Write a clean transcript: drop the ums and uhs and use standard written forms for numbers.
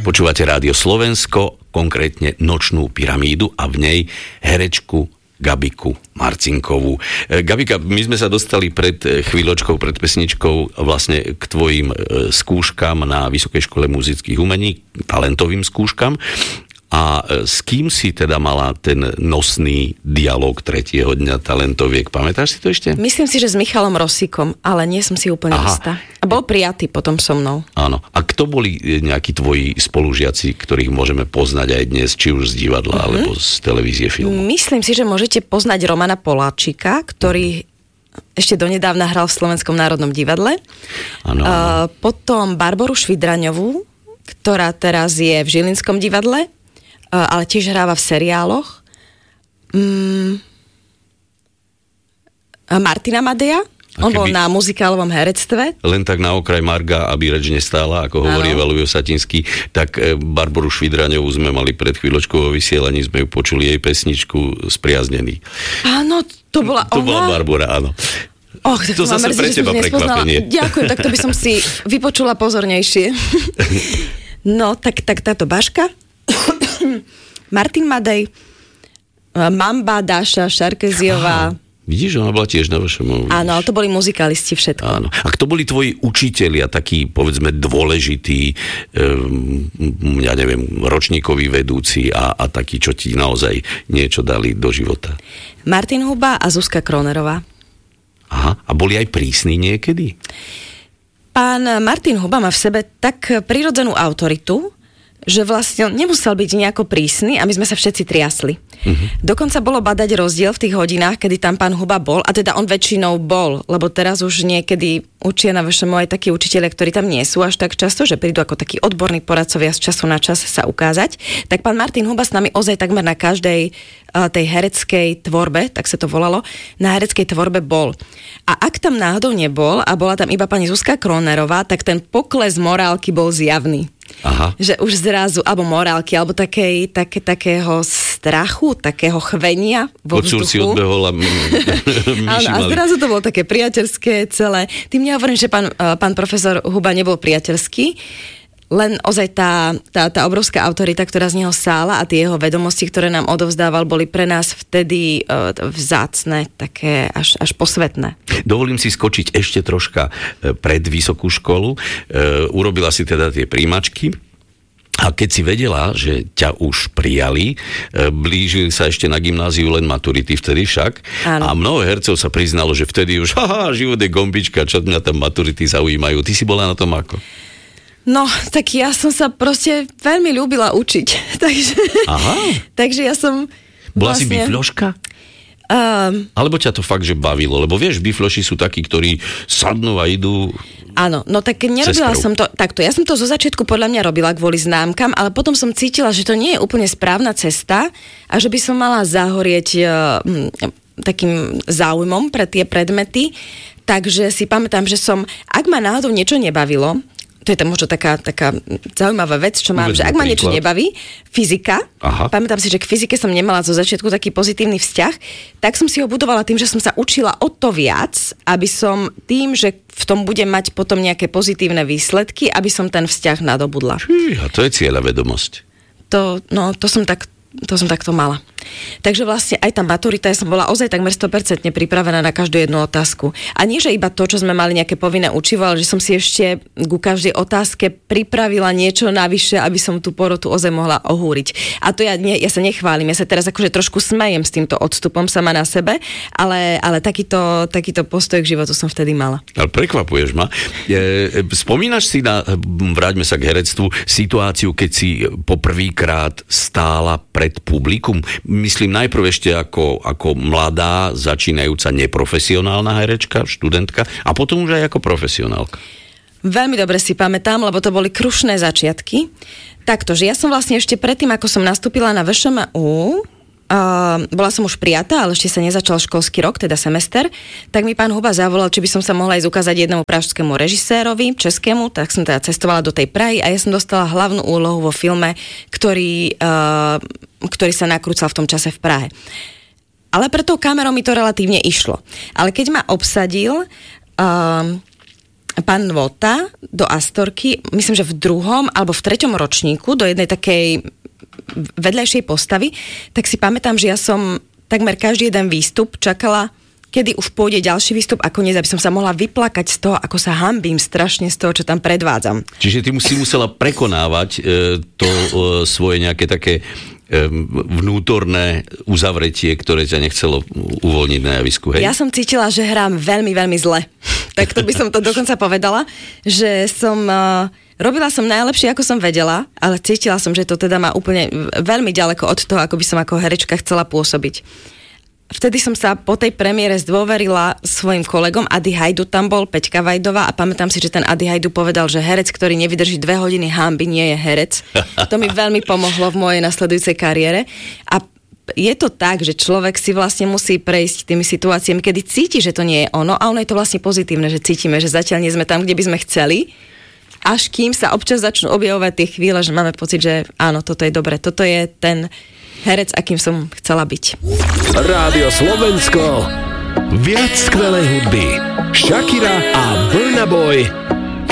Počúvate Rádio Slovensko, konkrétne Nočnú pyramídu a v nej herečku Gabiku Marcinkovú. Gabika, my sme sa dostali pred chvíľočkou, pred pesničkou vlastne k tvojim skúškam na Vysokej škole muzických umení, talentovým skúškam. A s kým si teda mala ten nosný dialog tretieho dňa talentoviek? Pamätáš si to ešte? Myslím si, že s Michalom Rosíkom, ale nie som si úplne istá. A bol prijatý potom so mnou. Áno. A kto boli nejakí tvoji spolužiaci, ktorých môžeme poznať aj dnes, či už z divadla, alebo z televízie, filmu? Myslím si, že môžete poznať Romana Poláčika, ktorý ešte donedávna hral v Slovenskom národnom divadle. Áno. Potom Barboru Švidraňovú, ktorá teraz je v Žilinskom divadle, ale tiež hráva v seriáloch. Martina Madeja, on bol na muzikálovom herectve. Len tak na okraj Marga, aby reč nestála, ako hovorí Valujo Satinský, tak Barboru Švidraňovú sme mali pred chvíľočkou vo vysielaní, sme ju počuli jej pesničku Spriaznený. Áno, to bola ona? To bola Barbora, áno. To zase pre teba prekvapenie. Ďakujem, tak to by som si vypočula pozornejšie. No, tak táto Baška, Martin Madej, Mamba, Dáša Šarkeziová. Vidíš, ona bola tiež na vašom... Áno, ale to boli muzikálisti všetko. Áno. A kto boli tvoji učitelia, takí, povedzme, dôležití, ja neviem, ročníkoví vedúci a takí, čo ti naozaj niečo dali do života? Martin Huba a Zuzka Kronerová. Aha, a boli aj prísni niekedy? Pán Martin Huba má v sebe tak prirodzenú autoritu, že vlastne nemusel byť nejako prísny a my sme sa všetci triasli. Dokonca bolo badať rozdiel v tých hodinách, kedy tam pán Huba bol, a teda on väčšinou bol, lebo teraz už niekedy učia na VŠMU aj takí učitelia, ktorí tam nie sú až tak často, že prídu ako takí odborní poradcovia z času na čas sa ukázať. Tak pán Martin Huba s nami ozaj takmer na každej tej hereckej tvorbe, tak sa to volalo, na hereckej tvorbe bol. A ak tam náhodou nebol a bola tam iba pani Zuzka Kronerová, tak ten pokles morálky bol zjavný. Aha. Že už zrazu, alebo morálky, alebo takého strachu, takého chvenia vo vzduchu. Počul si odbehol a myši a zrazu to bolo také priateľské celé. Tým nehovorím, že pán profesor Huba nebol priateľský, len ozaj tá obrovská autorita, ktorá z neho sála, a tie jeho vedomosti, ktoré nám odovzdával, boli pre nás vtedy vzácne, také až posvetné. Dovolím si skočiť ešte troška pred vysokú školu. Urobila si teda tie príjmačky. A keď si vedela, že ťa už prijali, blížili sa ešte na gymnáziu len maturity vtedy však. Áno. A mnoho hercov sa priznalo, že vtedy už život je gombička, čo mňa tam maturity zaujímajú. Ty si bola na tom ako? No, tak ja som sa proste veľmi ľúbila učiť. Takže ja som... Bola si bifľoška? Alebo ťa to fakt, že bavilo? Lebo vieš, bifľoši sú takí, ktorí sadnú a idú... Áno, no tak nerobila som to takto. Ja som to zo začiatku podľa mňa robila kvôli známkam, ale potom som cítila, že to nie je úplne správna cesta a že by som mala zahorieť takým záujmom pre tie predmety. Takže si pamätám, že ak ma náhodou niečo nebavilo, to je tam možno taká zaujímavá vec, čo mám, že ak ma niečo nebaví, fyzika, pamätám si, že k fyzike som nemala zo začiatku taký pozitívny vzťah, tak som si ho budovala tým, že som sa učila o to viac, aby som tým, že v tom budem mať potom nejaké pozitívne výsledky, aby som ten vzťah nadobudla. A to je cieľa vedomosť. To som takto mala. Takže vlastne aj tá maturita, ja som bola ozaj takmer 100% pripravená na každú jednu otázku. A nie, že iba to, čo sme mali nejaké povinné učivo, ale že som si ešte ku každej otázke pripravila niečo navyše, aby som tú porotu ozaj mohla ohúriť. A to ja sa nechválim, ja sa teraz akože trošku smejem s týmto odstupom sama na sebe, ale takýto postoj k životu som vtedy mala. Ale prekvapuješ ma. Spomínaš si vráťme sa k herectvu, situáciu, keď si poprvýkrát stála pred publikum? Myslím najprv ešte ako mladá, začínajúca neprofesionálna herečka, študentka, a potom už aj ako profesionálka. Veľmi dobre si pamätám, lebo to boli krušné začiatky. Takto, že ja som vlastne ešte predtým, ako som nastúpila na VŠMU, bola som už prijatá, ale ešte sa nezačal školský rok, teda semester, tak mi pán Huba zavolal, či by som sa mohla ísť ukázať jednému pražskému režisérovi, českému, tak som teda cestovala do tej Prahy a ja som dostala hlavnú úlohu vo filme, ktorý sa nakrúcal v tom čase v Prahe. Ale pre tou kamerou mi to relatívne išlo. Ale keď ma obsadil pán Vota do Astorky, myslím, že v 2. alebo v 3. ročníku do jednej takej vedľajšej postavy, tak si pamätám, že ja som takmer každý jeden výstup čakala, kedy už pôjde ďalší výstup a koniec, aby som sa mohla vyplakať z toho, ako sa hanbím strašne z toho, čo tam predvádzam. Čiže ty si musela prekonávať to svoje nejaké také vnútorné uzavretie, ktoré ťa nechcelo uvoľniť na javisku, hej? Ja som cítila, že hrám veľmi, veľmi zle. Tak to by som to dokonca povedala, že robila som najlepšie, ako som vedela, ale cítila som, že to teda má úplne veľmi ďaleko od toho, ako by som ako herečka chcela pôsobiť. Vtedy som sa po tej premiére zdôverila svojim kolegom, Ady Hajdu tam bol, Peťka Vajdová, a pamätám si, že ten Ady Hajdu povedal, že herec, ktorý nevydrží 2 hodiny hanby, nie je herec. To mi veľmi pomohlo v mojej nasledujúcej kariére. A je to tak, že človek si vlastne musí prejsť tými situáciami, kedy cíti, že to nie je ono, a ono je to vlastne pozitívne, že cítime, že zatiaľ nie sme tam, kde by sme chceli, až kým sa občas začnú objavovať tie chvíle, že máme pocit, že áno, toto je dobre, toto je ten herec, akým som chcela byť. Rádio Slovensko. Viac skvelej hudby. Shakira a Burna Boy